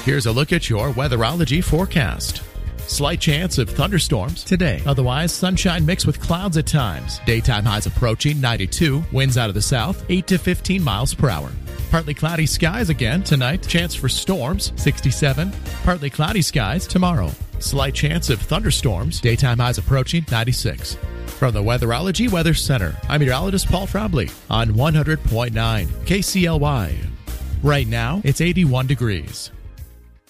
Here's a look at your weatherology forecast. Slight chance of thunderstorms today. Otherwise, sunshine mixed with clouds at times. Daytime highs approaching 92. Winds out of the south, 8 to 15 miles per hour. Partly cloudy skies again tonight. Chance for storms, 67. Partly cloudy skies tomorrow. Slight chance of thunderstorms. Daytime highs approaching 96. From the Weatherology Weather Center, I'm meteorologist Paul Frobley on 100.9 KCLY. Right now, it's 81 degrees.